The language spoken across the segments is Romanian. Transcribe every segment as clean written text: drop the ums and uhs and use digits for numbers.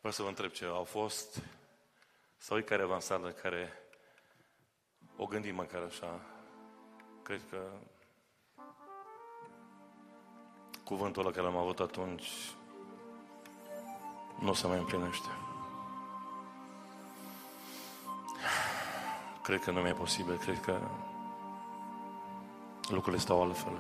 Vreau să vă întreb ce au fost sau e careva în sală care o gândim măcar așa. Cred că cuvântul ăla care l-am avut atunci nu se mai împlinește. Cred că nu mai e posibil, cred că lucrurile stau altfel.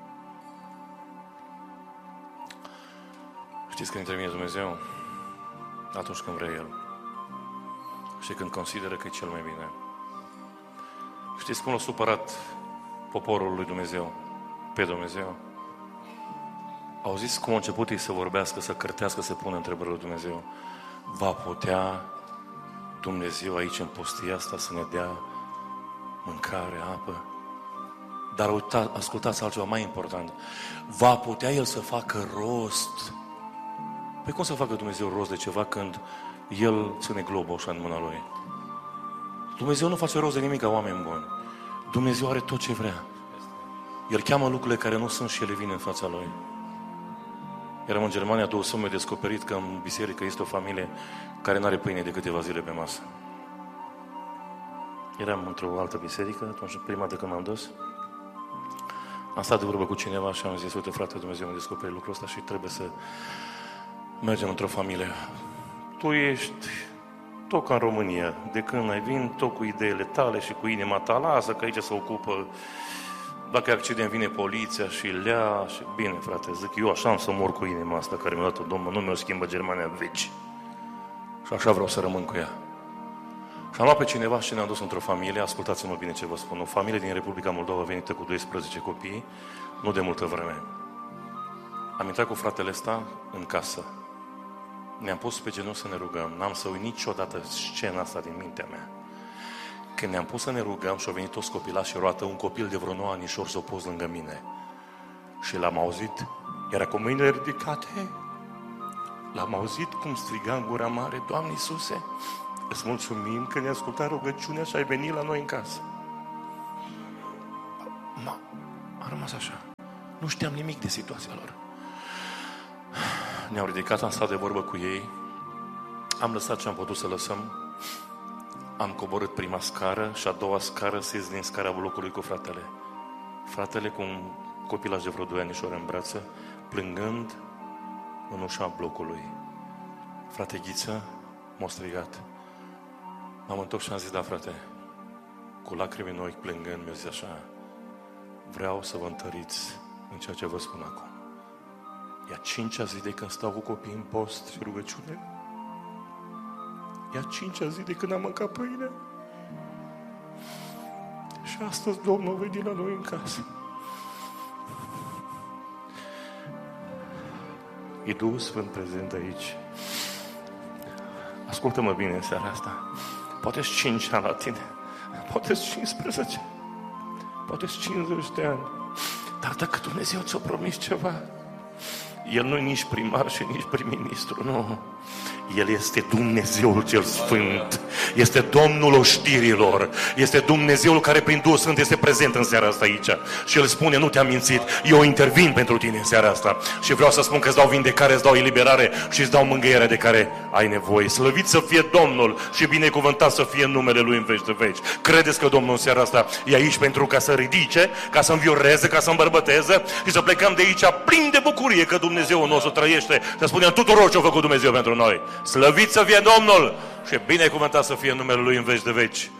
Știți că intervine Dumnezeu atunci când vrea El și când consideră că e cel mai bine. Știți cum l-a supărat poporul lui Dumnezeu pe Dumnezeu? Au zis cum a început ei să vorbească, să cârtească, să pună întrebări lui Dumnezeu. Va putea Dumnezeu aici în pustia asta să ne dea mâncare, apă? Dar ascultați altceva mai important. Va putea El să facă rost? Păi cum să facă Dumnezeu rost de ceva când El ține globul așa în mâna Lui? Dumnezeu nu face rost de nimic ca oameni buni. Dumnezeu are tot ce vrea. El cheamă lucrurile care nu sunt și ele vin în fața Lui. Eram în Germania 2 săptămâni descoperit că în biserică este o familie care nu are pâine de câteva zile pe masă. Eram într-o altă biserică, atunci prima dată când m-am dus. Am stat de vorbă cu cineva și am zis, uite frate, Dumnezeu mi-a descoperit lucrul ăsta și trebuie să mergem într-o familie. Tu ești tot ca în România. De când ai vin, tot cu ideile tale și cu inima ta, lasă că aici se ocupă. Dacă e accident, vine poliția și lea și... Bine, frate, zic, eu așa am să mor cu inima asta care mi-a dat-o Domnul, nu mi-o schimbă Germania în veci. Și așa vreau să rămân cu ea. Și am luat pe cineva și ne-am dus într-o familie, ascultați-mă bine ce vă spun, o familie din Republica Moldova venită cu 12 copii, nu de multă vreme. Am intrat cu fratele ăsta în casă. Ne-am pus pe genunchi să ne rugăm. N-am să uit niciodată scena asta din mintea mea. Când ne-am pus să ne rugăm și au venit toți copilași și roată, un copil de vreo 9 anișori s-a pus lângă mine. Și l-am auzit, era cu mâinile ridicate. L-am auzit cum striga în gura mare, Doamne Iisuse, îți mulțumim că ne-ai ascultat rugăciunea și ai venit la noi în casă. A rămas așa. Nu știam nimic de situația lor. Ne-au ridicat, am stat de vorbă cu ei, am lăsat ce am putut să lăsăm, am coborât prima scară și a doua scară să ies din scara blocului cu fratele. Fratele cu un copilaj de vreo 2 anișori în brață, plângând în ușa blocului. Frate Ghiță m-a strigat. M-am întors și am zis, da frate, cu lacrimi în ochi, plângând, mi-a zis așa, vreau să vă întăriți în ceea ce vă spun acum. E a 5-a zi de când stau cu copiii în post și rugăciune. E a 5-a zi de când am mâncat pâine. Și astăzi Domnul a venit la noi în casă. E Duhul Sfânt prezent aici. Ascultă-mă bine în seara asta. Poate-s 5 ani la tine. Poate-s 15. Poate-s 50 de ani. Dar dacă Dumnezeu ți-a promis ceva, El nu e nici primar și nici prim-ministru, nu. El este Dumnezeul cel Sfânt. Este Domnul oștirilor. Este Dumnezeul care prin Duhul Sfânt este prezent în seara asta aici. Și El spune, nu te-am mințit, eu intervin pentru tine în seara asta. Și vreau să spun că îți dau vindecare, îți dau eliberare și îți dau mângâierea de care ai nevoie. Slăvit să fie Domnul și binecuvântat să fie numele Lui în veci de veci. Credeți că Domnul în seara asta e aici pentru ca să ridice, ca să învioreze, ca să îmbărbăteze și să plecăm de aici plin de bucurie că Dumnezeul nostru trăiește. Să spunem tuturor ce a făcut Dumnezeu pentru noi. Slăvit să fie Domnul și binecuvântat să fie numele Lui în veci de veci.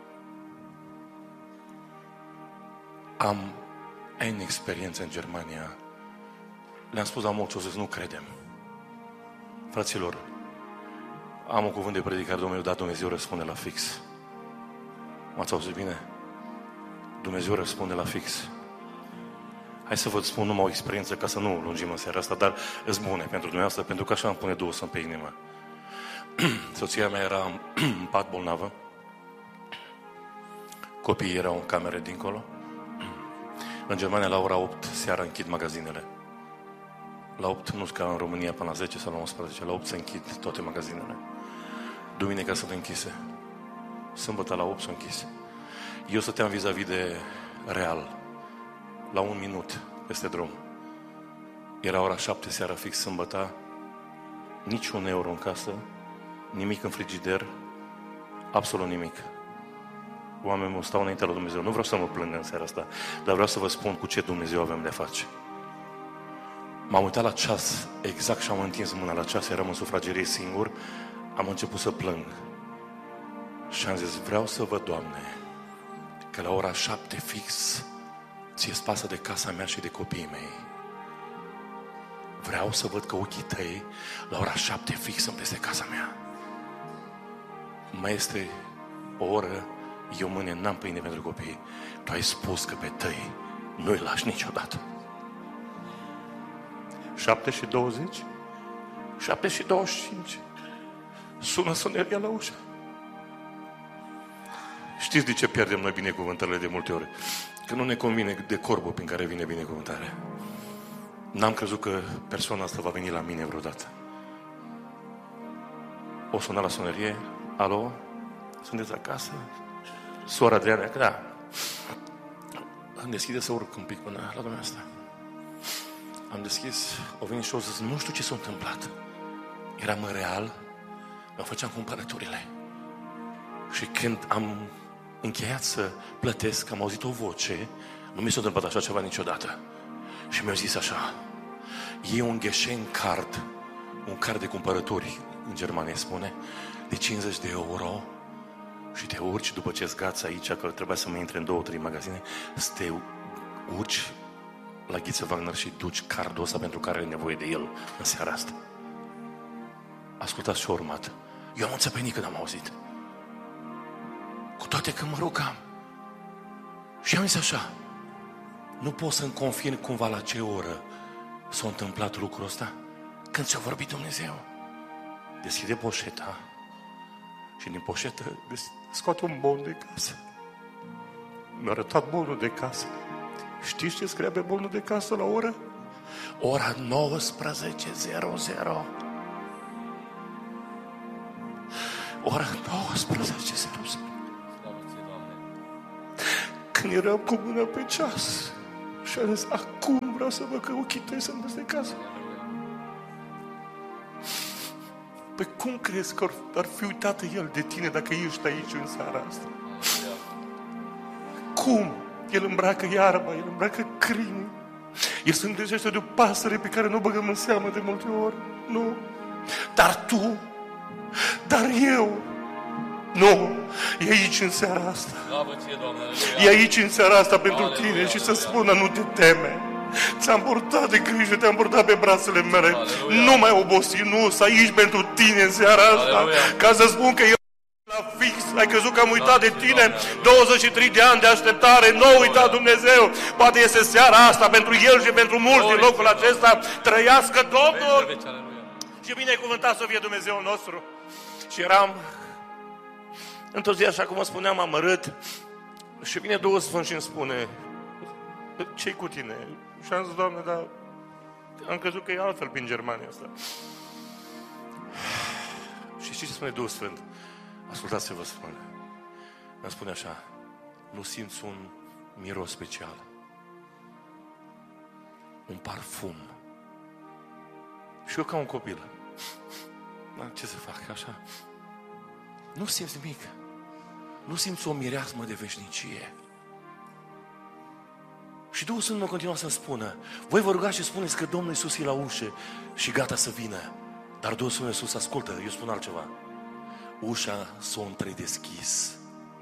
Am N experiență în Germania. Le-am spus la mulți, o să nu credem. Fraților, am un cuvânt de predicare, Dumnezeu răspunde la fix. M-ați auzit bine? Dumnezeu răspunde la fix. Hai să vă spun numai o experiență ca să nu lungim în seara asta, dar îți bune pentru dumneavoastră, pentru că așa îmi pune Duhul Sfânt pe inimă. Soția mea era în pat bolnavă. Copiii erau în camere dincolo. În Germania la ora 8 seara închid magazinele. La 8, nu ca în România până la 10 sau la 11, la 8 se închid toate magazinele. Duminica sunt închise. Sâmbătă la 8 sunt închise. Eu stăteam vis-a-vis de Real, la 1 minut peste drum. Era ora 7 seara fix sâmbătă, nici 1 euro în casă, nimic în frigider, absolut nimic. Oamenii mă stau înaintea lui Dumnezeu. Nu vreau să mă plâng în seara asta, dar vreau să vă spun cu ce Dumnezeu avem de face. M-am uitat la ceas exact și am întins mâna la ceas, eram în sufragerie singur, am început să plâng. Și am zis, vreau să văd, Doamne, că la ora 7 fix ție-ți pasă de casa mea și de copiii mei. Vreau să văd că ochii tăi la ora 7 fix sunt peste casa mea. Mai este o oră, eu mâine n-am pâine pentru copii. Tu ai spus că pe tăi nu-i lași niciodată. 7:20, 7:25, sună soneria la ușă. Știți de ce pierdem noi binecuvântările de multe ori? Că nu ne convine de corbul prin care vine binecuvântarea. N-am crezut că persoana asta va veni la mine vreodată. O suna la sonerie. Alo? Sunteți acasă? Sora Adriana, da. Am deschis să urc un pic până la dumneavoastră. Am deschis, o venit și o zis, nu știu ce s-a întâmplat. Eram în real, mă făceam cumpărăturile. Și când am încheiat să plătesc, am auzit o voce, nu mi s-a întâmplat așa ceva niciodată. Și mi-a zis așa, e un Geschenkkarte, un card de cumpărături, în Germania spune, de 50 de euro și te urci după ce zgați aici, că trebuia să mă intre în 2-3 magazine, să te urci la Ghiță Wagner și duci cardul ăsta pentru care ai nevoie de el în seara asta. Ascultați ce-a urmat. Eu am înțepenit când am auzit. Cu toate că mă rugam. Și am zis așa, nu pot să-mi confirm cumva la ce oră s-a întâmplat lucrul ăsta? Când ți-a vorbit Dumnezeu. Deschide poșeta și din poșetă scoate un bon de casă. Mi-a arătat bonul de casă. Știți ce scria pe bonul de casă la oră? Ora 19:00. Ora 19:00. Când eram cu mâna pe ceas și am zis, acum vreau să văd că ochii tăi sunt peste casă. Păi cum crezi că ar fi uitat el de tine dacă ești aici în seara asta? Cum? El îmbracă iarba, el îmbracă crini. El se îngrijește de o pasăre pe care nu o băgăm în seamă de multe ori. Nu. Dar tu, dar eu, nu. E aici în seara asta. E aici în seara asta pentru tine și să spună, nu te teme. Ți-am purtat de grijă, te-am purtat pe brațele mele. Aleluia. Nu mai obosi, nu, să aici pentru tine în seara asta. Aleluia. Ca să spun că eu la fix, ai crezut că am uitat de tine. 23 de ani de așteptare, nu a uitat Dumnezeu. Poate este seara asta pentru el și pentru mulți din locul acesta. Trăiască Domnul. Și binecuvântat să fie Dumnezeul nostru. Și eram într-o zi, așa cum vă spuneam, amărât. Și vine Duhul Sfânt și îmi spune, ce-i cu tine? Și am zis, Doamne, dar am crezut că e altfel prin Germania asta. Și știți ce spune Duhul Sfânt? Ascultați ce vă spun. Îmi spune așa, nu simți un miros special? Un parfum. Și eu ca un copil. Da, ce să fac? Așa. Nu simți nimic. Nu simți o mireasmă de veșnicie. Și Duhul Sfânt mă continua să-mi spună, voi vă rugați și spuneți că Domnul Iisus e la ușă și gata să vină. Dar Duhul Sfânt Iisus, ascultă, eu spun altceva. Ușa s-a întredeschis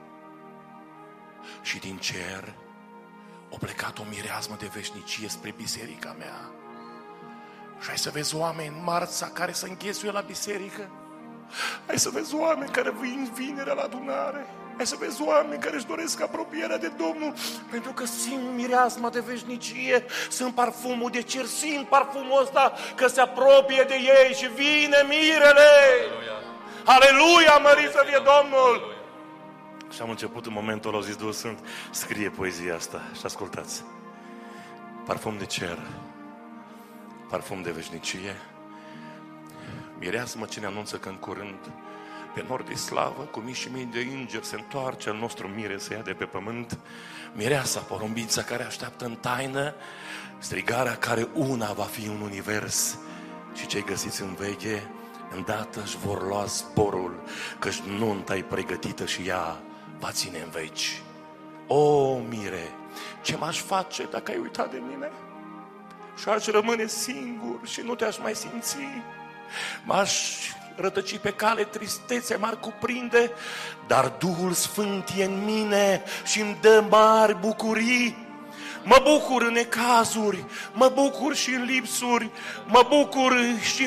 și din cer a plecat o mireasmă de veșnicie spre biserica mea. Și hai să vezi oameni marța care se înghesuie la biserică. Hai să vezi oameni care vin vinerea la adunare. Hai să vezi oameni care își doresc apropierea de Domnul, pentru că simt mireasma de veșnicie, sunt parfumul de cer, simt parfumul ăsta că se apropie de ei și vine mirele. Aleluia, mărit să fie Domnul! Și am început în momentul ăla, au zis Duhul Sfânt, scrie poezia asta și ascultați. Parfum de cer, parfum de veșnicie, mireasmă ce ne anunță că în curând pe nor de slavă, cu mii și mii de îngeri se întoarce al nostru mire să ia de pe pământ. Mireasa, porumbița care așteaptă în taină, strigarea care una va fi un univers. Și cei găsiți în veche, îndată își vor lua zborul, căci nunta-i pregătită și ea va ține în veci. O, mire, ce m-aș face dacă ai uitat de mine? Și aș rămâne singur și nu te-aș mai simți. M-aș rătăci pe cale, tristețe m-ar cuprinde, dar Duhul Sfânt e în mine și îmi dă mari bucurii. Mă bucur în necazuri, mă bucur și în lipsuri, mă bucur și